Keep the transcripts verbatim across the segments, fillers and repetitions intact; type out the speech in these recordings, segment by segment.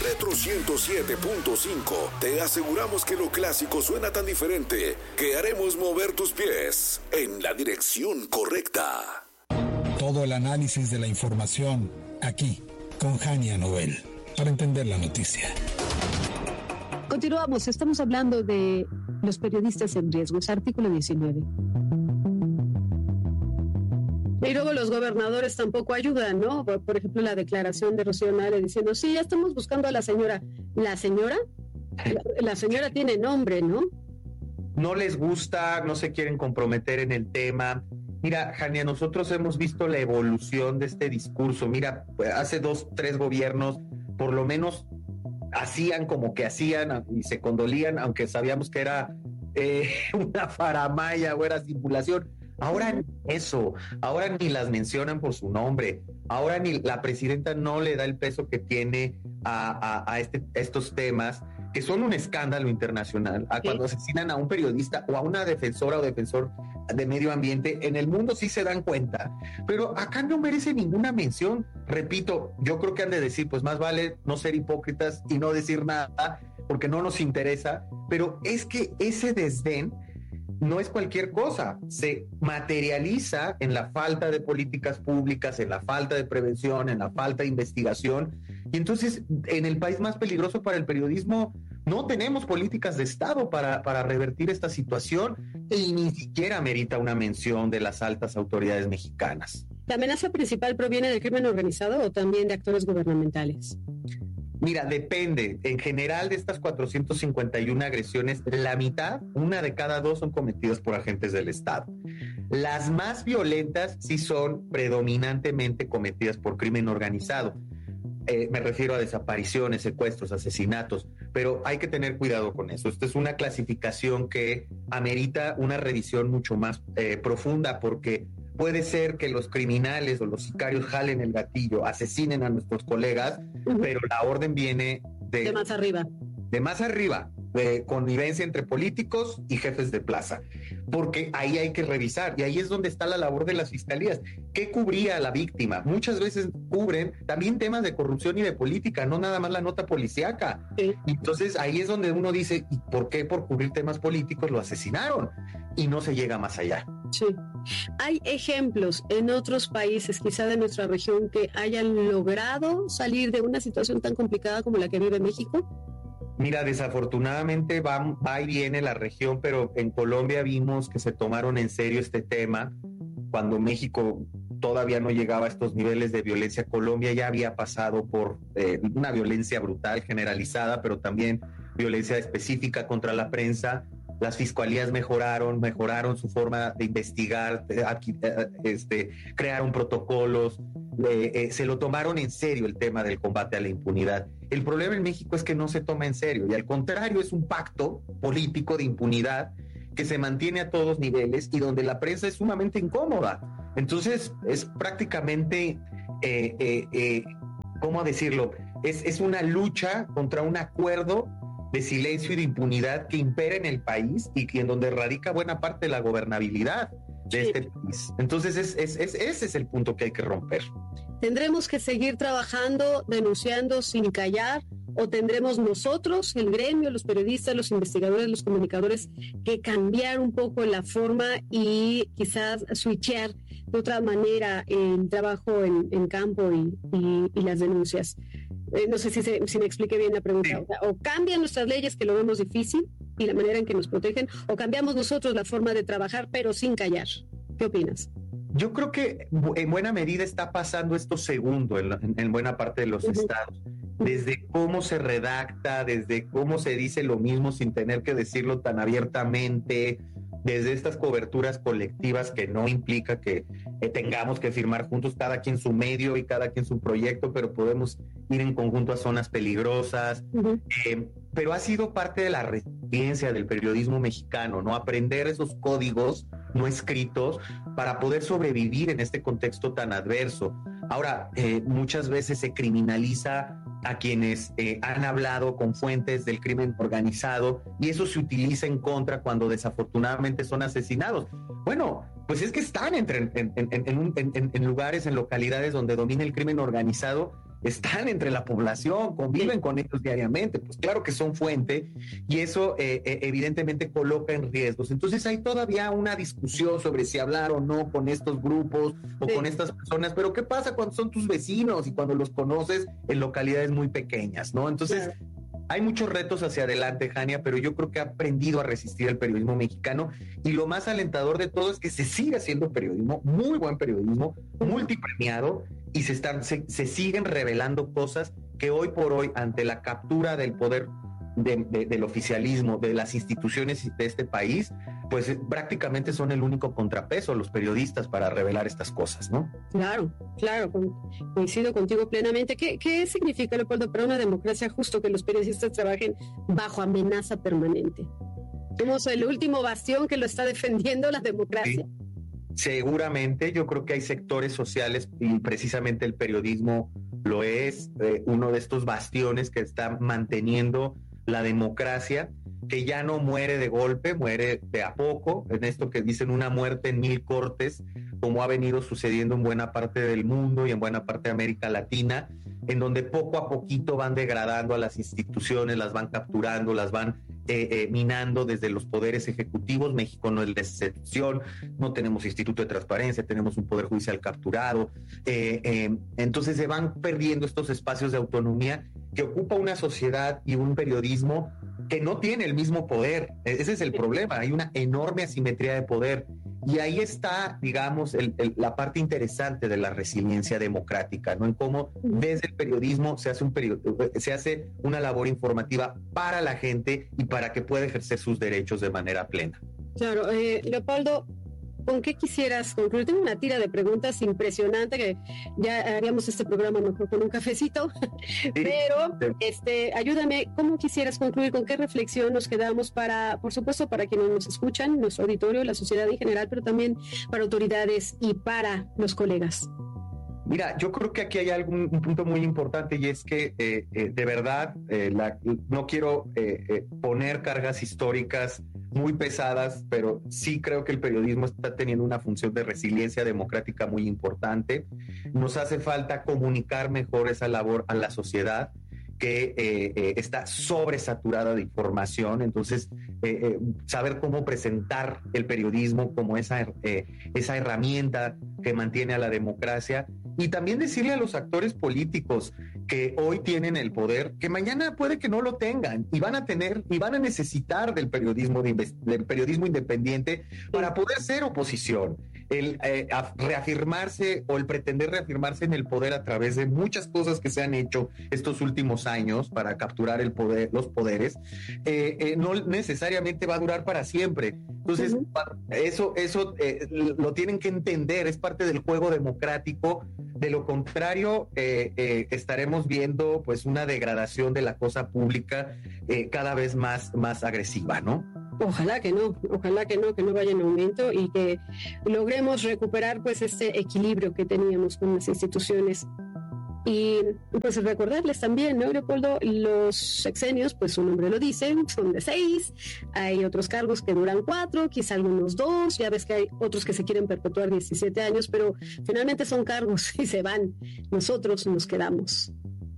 Metro ciento siete punto cinco. Te aseguramos que lo clásico suena tan diferente que haremos mover tus pies en la dirección correcta. Todo el análisis de la información aquí con Jania Noel para entender la noticia. Continuamos, estamos hablando de los periodistas en riesgo, es artículo diecinueve. Y luego los gobernadores tampoco ayudan, ¿no? Por, por ejemplo, la declaración de Rocío Nale diciendo, sí, ya estamos buscando a la señora. ¿La señora? La, la señora tiene nombre, ¿no? No les gusta, no se quieren comprometer en el tema. Mira, Jania, nosotros hemos visto la evolución de este discurso. Mira, hace dos, tres gobiernos, por lo menos hacían como que hacían y se condolían, aunque sabíamos que era eh, una faramaya o era simulación. Ahora ni eso, ahora ni las mencionan por su nombre, ahora ni la presidenta no le da el peso que tiene a, a, a este, estos temas, que son un escándalo internacional. A cuando asesinan a un periodista o a una defensora o defensor de medio ambiente, en el mundo sí se dan cuenta, pero acá no merece ninguna mención. Repito, yo creo que han de decir, pues más vale no ser hipócritas y no decir nada, porque no nos interesa, pero es que ese desdén no es cualquier cosa, se materializa en la falta de políticas públicas, en la falta de prevención, en la falta de investigación, y entonces en el país más peligroso para el periodismo no tenemos políticas de Estado para, para revertir esta situación, y ni siquiera merita una mención de las altas autoridades mexicanas. ¿La amenaza principal proviene del crimen organizado o también de actores gubernamentales? Mira, depende. En general, de estas cuatrocientas cincuenta y una agresiones, la mitad, una de cada dos, son cometidas por agentes del Estado. Las más violentas sí son predominantemente cometidas por crimen organizado. Eh, me refiero a desapariciones, secuestros, asesinatos, pero hay que tener cuidado con eso. Esta es una clasificación que amerita una revisión mucho más eh, profunda, porque puede ser que los criminales o los sicarios jalen el gatillo, asesinen a nuestros colegas, uh-huh. pero la orden viene de, de más arriba. De más arriba, de connivencia entre políticos y jefes de plaza, porque ahí hay que revisar, y ahí es donde está la labor de las fiscalías. ¿Qué cubría a la víctima? Muchas veces cubren también temas de corrupción y de política, no nada más la nota policíaca. Sí. Entonces ahí es donde uno dice, ¿y por qué por cubrir temas políticos lo asesinaron? Y no se llega más allá. Sí. ¿Hay ejemplos en otros países, quizá de nuestra región, que hayan logrado salir de una situación tan complicada como la que vive México? Mira, desafortunadamente va, va y viene la región, pero en Colombia vimos que se tomaron en serio este tema. Cuando México todavía no llegaba a estos niveles de violencia, Colombia ya había pasado por eh, una violencia brutal, generalizada, pero también violencia específica contra la prensa. Las fiscalías mejoraron, mejoraron su forma de investigar, este, crearon protocolos, eh, eh, se lo tomaron en serio el tema del combate a la impunidad. El problema en México es que no se toma en serio, y al contrario es un pacto político de impunidad que se mantiene a todos niveles y donde la prensa es sumamente incómoda. Entonces es prácticamente, eh, eh, eh, ¿cómo decirlo? Es, es una lucha contra un acuerdo de silencio y de impunidad que impera en el país y que en donde radica buena parte de la gobernabilidad de sí. este país. Entonces es, es, es, ese es el punto que hay que romper. ¿Tendremos que seguir trabajando, denunciando sin callar, o tendremos nosotros, el gremio, los periodistas, los investigadores, los comunicadores, que cambiar un poco la forma y quizás switchear de otra manera el trabajo en, en campo y, y, y las denuncias? Eh, no sé si, se, si me expliqué bien la pregunta. Sí. O sea, o cambian nuestras leyes, que lo vemos difícil, y la manera en que nos protegen, o cambiamos nosotros la forma de trabajar, pero sin callar. ¿Qué opinas? Yo creo que en buena medida está pasando esto segundo en, en, en buena parte de los uh-huh. estados. Desde cómo se redacta, desde cómo se dice lo mismo sin tener que decirlo tan abiertamente, desde estas coberturas colectivas que no implica que eh, tengamos que firmar juntos, cada quien su medio y cada quien su proyecto, pero podemos ir en conjunto a zonas peligrosas. Uh-huh. Eh, pero ha sido parte de la resiliencia del periodismo mexicano, ¿no? Aprender esos códigos no escritos para poder sobrevivir en este contexto tan adverso. Ahora, eh, muchas veces se criminaliza a quienes eh, han hablado con fuentes del crimen organizado, y eso se utiliza en contra cuando desafortunadamente son asesinados. Bueno, pues es que están entre, en, en, en, en, en lugares, en localidades donde domina el crimen organizado, están entre la población, conviven con ellos diariamente, pues claro que son fuente y eso eh, eh, evidentemente coloca en riesgos. Entonces hay todavía una discusión sobre si hablar o no con estos grupos o sí. con estas personas, pero ¿qué pasa cuando son tus vecinos y cuando los conoces en localidades muy pequeñas, ¿no? Entonces... Claro. Hay muchos retos hacia adelante, Jania, pero yo creo que ha aprendido a resistir el periodismo mexicano y lo más alentador de todo es que se sigue haciendo periodismo, muy buen periodismo, multipremiado y se, están, se, se siguen revelando cosas que hoy por hoy, ante la captura del poder de, de, del oficialismo, de las instituciones de este país, pues eh, prácticamente son el único contrapeso los periodistas para revelar estas cosas, ¿no? Claro, claro, con, coincido contigo plenamente. ¿Qué, qué significa, Leopoldo, para una democracia justo que los periodistas trabajen bajo amenaza permanente? Somos el último bastión que lo está defendiendo la democracia. Sí. Seguramente, yo creo que hay sectores sociales y precisamente el periodismo lo es, eh, uno de estos bastiones que está manteniendo la democracia, que ya no muere de golpe, muere de a poco, en esto que dicen una muerte en mil cortes, como ha venido sucediendo en buena parte del mundo y en buena parte de América Latina, en donde poco a poquito van degradando a las instituciones, las van capturando, las van eh, eh, minando desde los poderes ejecutivos. México no es la excepción, no tenemos instituto de transparencia, tenemos un poder judicial capturado, eh, eh, entonces se van perdiendo estos espacios de autonomía que ocupa una sociedad y un periodismo que no tiene el mismo poder. Ese es el problema, hay una enorme asimetría de poder. Y ahí está, digamos, el, el, la parte interesante de la resiliencia democrática, ¿no? En cómo desde el periodismo se hace, un period- se hace una labor informativa para la gente y para que pueda ejercer sus derechos de manera plena. Claro, eh, Leopoldo, ¿con qué quisieras concluir? Tengo una tira de preguntas impresionante que ya haríamos este programa mejor con un cafecito, sí, pero sí. este, ayúdame, ¿cómo quisieras concluir? ¿Con qué reflexión nos quedamos para, por supuesto, para quienes nos escuchan, nuestro auditorio, la sociedad en general, pero también para autoridades y para los colegas? Mira, yo creo que aquí hay algún, un punto muy importante y es que eh, eh, de verdad eh, la, no quiero eh, eh, poner cargas históricas muy pesadas, pero sí creo que el periodismo está teniendo una función de resiliencia democrática muy importante. Nos hace falta comunicar mejor esa labor a la sociedad que eh, eh, está sobresaturada de información, entonces eh, eh, saber cómo presentar el periodismo como esa, eh, esa herramienta que mantiene a la democracia y también decirle a los actores políticos que hoy tienen el poder, que mañana puede que no lo tengan y van a tener y van a necesitar del periodismo, de invest- del periodismo independiente para poder ser oposición. El eh, reafirmarse o el pretender reafirmarse en el poder a través de muchas cosas que se han hecho estos últimos años para capturar el poder, los poderes, eh, eh, no necesariamente va a durar para siempre. Entonces, uh-huh. eso, eso eh, lo tienen que entender, es parte del juego democrático. De lo contrario, eh, eh, estaremos viendo pues una degradación de la cosa pública eh, cada vez más, más agresiva, ¿no? Ojalá que no, ojalá que no, que no vaya en aumento y que logremos recuperar pues este equilibrio que teníamos con las instituciones. Y pues recordarles también, ¿no, Leopoldo? Los sexenios, pues su nombre lo dice, son de seis, hay otros cargos que duran cuatro, quizá algunos dos, ya ves que hay otros que se quieren perpetuar diecisiete años, pero finalmente son cargos y se van, nosotros nos quedamos.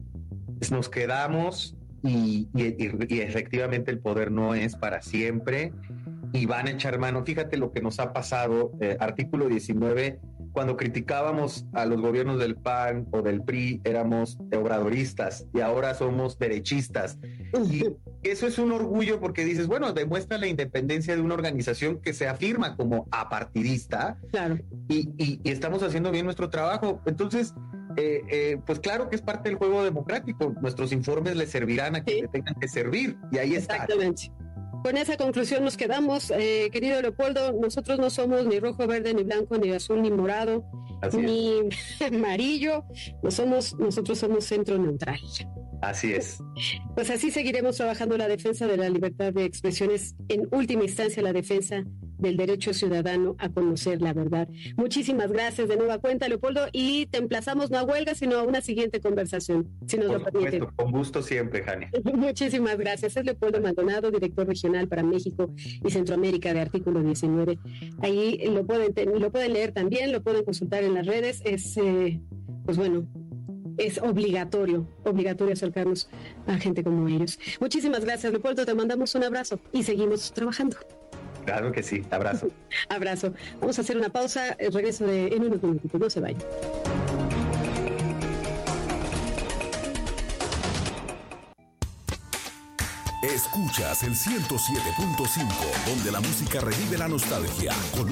Nos quedamos y, y, y, y efectivamente el poder no es para siempre y van a echar mano. Fíjate lo que nos ha pasado, eh, artículo diecinueve, cuando criticábamos a los gobiernos del P A N o del P R I, éramos obradoristas y ahora somos derechistas. Y eso es un orgullo porque dices, bueno, demuestra la independencia de una organización que se afirma como apartidista. Claro. Y, y, y estamos haciendo bien nuestro trabajo. Entonces, eh, eh, pues claro que es parte del juego democrático. Nuestros informes le servirán a quienes sí. tengan que servir. Y ahí está. Exactamente. Con esa conclusión nos quedamos, eh, querido Leopoldo. Nosotros no somos ni rojo, verde, ni blanco, ni azul, ni morado, Así ni amarillo. No somos, nosotros somos centro neutral. Así es. Pues así seguiremos trabajando la defensa de la libertad de expresiones, en última instancia la defensa del derecho ciudadano a conocer la verdad. Muchísimas gracias de nueva cuenta, Leopoldo, y te emplazamos no a huelga, sino a una siguiente conversación, si nos Por lo permite. Supuesto, con gusto siempre, Jania. Muchísimas gracias. Es Leopoldo Maldonado, director regional para México y Centroamérica de Artículo diecinueve. Ahí lo pueden, lo pueden leer también, lo pueden consultar en las redes. Es, eh, pues bueno, es obligatorio, obligatorio acercarnos a gente como ellos. Muchísimas gracias, Leopoldo, te mandamos un abrazo y seguimos trabajando. Claro que sí, abrazo. Abrazo. Vamos a hacer una pausa, el regreso de en unos minutitos, no se vayan. Escuchas el ciento siete punto cinco, donde la música revive la nostalgia. Con